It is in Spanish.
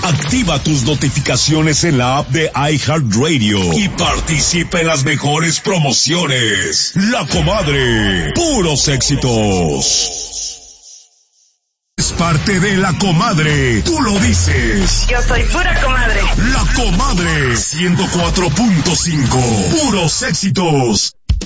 Activa tus notificaciones en la app de iHeartRadio y participa en las mejores promociones. La Comadre, puros éxitos. Es parte de La Comadre, tú lo dices. Yo soy pura comadre. La Comadre, 104.5, puros éxitos.